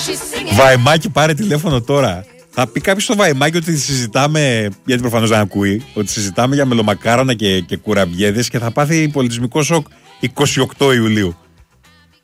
Βαϊμάκι, πάρε τηλέφωνο τώρα. Θα πει κάποιος στο Βαϊμάκι ότι συζητάμε, γιατί προφανώς δεν ακούει, ότι συζητάμε για μελομακάρονα και κουραμπιέδες και θα πάθει πολιτισμικό σοκ 28 Ιουλίου.